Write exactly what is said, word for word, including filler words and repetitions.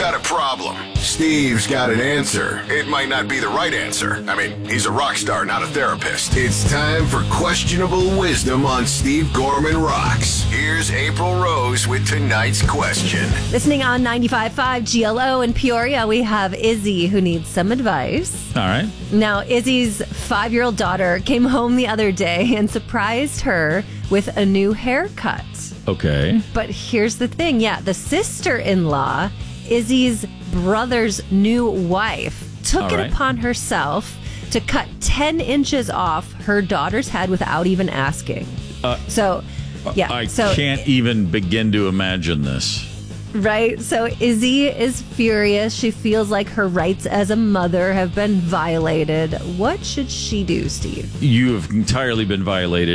got a problem. Steve's got an answer. It might not be the right answer. I mean, he's a rock star, not a therapist. It's time for Questionable Wisdom on Steve Gorman Rocks. Here's April Rose with tonight's question. Listening on ninety-five point five G L O in Peoria, we have Izzy who needs some advice. All right. Now, Izzy's five-year-old daughter came home the other day and surprised her with a new haircut. Okay. But here's the thing. Yeah, the sister-in-law, Izzy's brother's new wife, took All it right. upon herself to cut ten inches off her daughter's head without even asking. Uh, so, yeah. I so, can't even begin to imagine this. Right? So Izzy is furious. She feels like her rights as a mother have been violated. What should she do, Steve? You have entirely been violated.